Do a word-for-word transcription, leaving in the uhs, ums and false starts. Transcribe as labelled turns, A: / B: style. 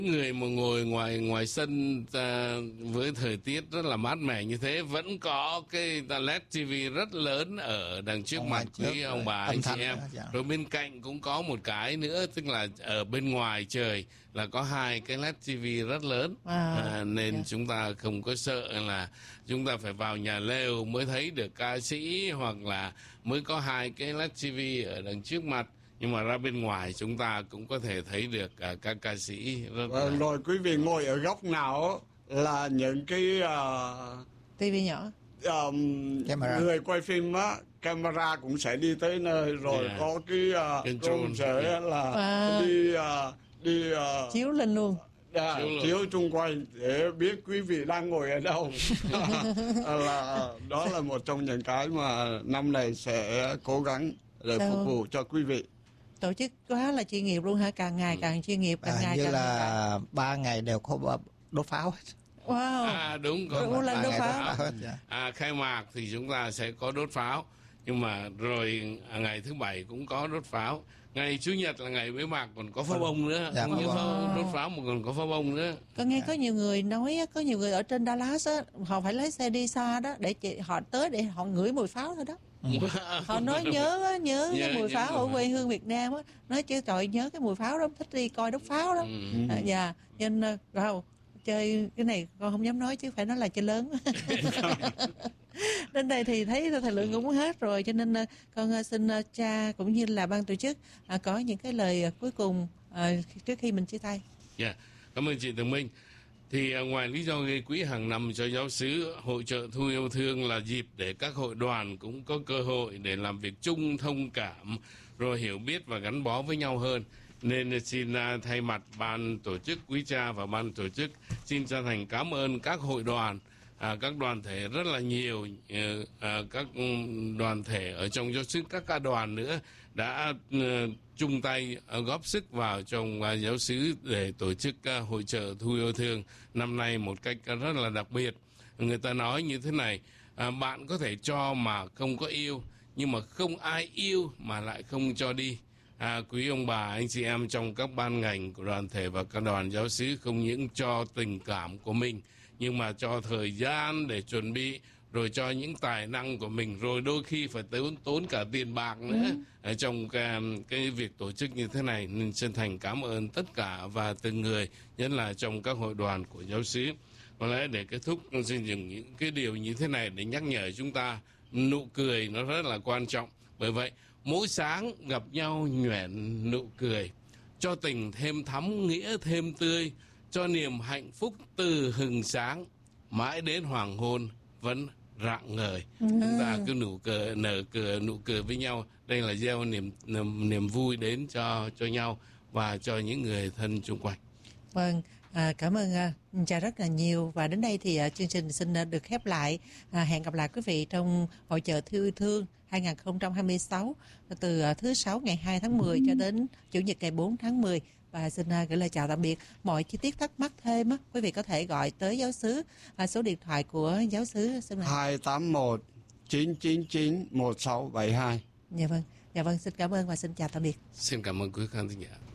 A: Người mà ngồi ngoài ngoài sân à, với thời tiết rất là mát mẻ như thế vẫn có cái led ti vi rất lớn ở đằng trước
B: Ông
A: mặt
B: trước
A: quý ông bà anh chị em.
B: đó, dạ.
A: Rồi bên cạnh cũng có một cái nữa, tức là ở bên ngoài trời là có hai cái led ti vi rất lớn.
C: À,
A: à, nên
C: yeah.
A: chúng ta không có sợ là chúng ta phải vào nhà lều mới thấy được ca sĩ, hoặc là mới có hai cái led ti vi ở đằng trước mặt. Nhưng mà ra bên ngoài chúng ta cũng có thể thấy được uh, các ca sĩ rất
D: là... Rồi quý vị ngồi ở góc nào là những cái uh,
C: ti vi nhỏ,
D: um, người quay phim á, camera cũng sẽ đi tới nơi, rồi yeah. có cái uh, drone sẽ yeah. là à. đi uh, đi uh,
C: chiếu lên luôn.
D: À, chiếu, chiếu chung quanh để biết quý vị đang ngồi ở đâu. Là đó là một trong những cái mà năm này sẽ cố gắng để Sao? phục vụ cho quý vị.
C: Tổ chức quá là chuyên nghiệp luôn hả? Càng ngày càng chuyên nghiệp, càng à, ngày
B: như
C: càng
B: là ba ngày đều có đốt pháo.
C: Wow.
A: À đúng, có
C: một lần đốt pháo.
A: pháo. À, khai mạc thì chúng ta sẽ có đốt pháo, nhưng mà rồi à, ngày thứ bảy cũng có đốt pháo. Ngày chủ nhật là ngày bế mạc còn có pháo bông nữa, dạ, không như wow. đốt pháo mà còn có pháo bông nữa.
C: Có nghe có nhiều người nói, có nhiều người ở trên Dallas á, họ phải lấy xe đi xa đó để chị, họ tới để họ ngửi mùi pháo thôi đó. Họ nói nhớ nhớ cái mùi pháo ở quê hương Việt Nam á, nói chứ trời nhớ cái mùi pháo đó, thích đi coi đốt pháo đó. Ừ. À, dạ, nên wow, chơi cái này con không dám nói chứ phải nói là chơi lớn. Đến đây thì thấy thời lượng cũng hết rồi, cho nên con xin cha cũng như là ban tổ chức à, có những cái lời cuối cùng à, trước khi mình chia tay.
A: Dạ, yeah. Cảm ơn chị Tường Minh. Thì à, ngoài lý do gây quỹ hàng năm cho giáo xứ, hội chợ Thu Yêu Thương là dịp để các hội đoàn cũng có cơ hội để làm việc chung, thông cảm, rồi hiểu biết và gắn bó với nhau hơn. Nên xin uh, thay mặt ban tổ chức, quý cha và ban tổ chức xin chân thành cảm ơn các hội đoàn, à, các đoàn thể rất là nhiều, uh, uh, các đoàn thể ở trong giáo xứ, các ca đoàn nữa đã uh, chung tay uh, góp sức vào trong uh, giáo xứ để tổ chức uh, hội chợ Thu Yêu Thương năm nay một cách rất là đặc biệt. Người ta nói như thế này, uh, bạn có thể cho mà không có yêu, nhưng mà không ai yêu mà lại không cho đi. À, quý ông bà, anh chị em trong các ban ngành của đoàn thể và các đoàn giáo xứ không những cho tình cảm của mình, nhưng mà cho thời gian để chuẩn bị, rồi cho những tài năng của mình, rồi đôi khi phải tốn tốn cả tiền bạc nữa ừ. ở trong cái, cái việc tổ chức như thế này. Nên chân thành cảm ơn tất cả và từng người, nhất là trong các hội đoàn của giáo xứ. Có lẽ để kết thúc, xin dùng những cái điều như thế này để nhắc nhở chúng ta nụ cười nó rất là quan trọng. Bởi vậy mỗi sáng gặp nhau nhoẻn nụ cười, cho tình thêm thắm, nghĩa thêm tươi, cho niềm hạnh phúc từ hừng sáng, mãi đến hoàng hôn vẫn rạng ngời. Ừ. Chúng ta cứ nụ cười, nở cười, nụ cười với nhau. Đây là gieo niềm, niềm niềm vui đến cho cho nhau và cho những người thân xung quanh.
C: Vâng, à, cảm ơn à, cha rất là nhiều. Và đến đây thì à, chương trình xin à, được khép lại. À, hẹn gặp lại quý vị trong hội chợ Thu Yêu Thương hai không hai sáu từ à, thứ sáu ngày hai tháng mười cho đến chủ nhật ngày bốn tháng mười. Và xin à, gửi lời chào tạm biệt. Mọi chi tiết thắc mắc thêm á, quý vị có thể gọi tới giáo xứ, à, số điện thoại của giáo xứ
D: hai tám một chín chín chín một sáu bảy hai.
C: Dạ vâng, dạ vâng, xin cảm ơn và xin chào tạm biệt.
A: Xin cảm ơn quý khán thính giả.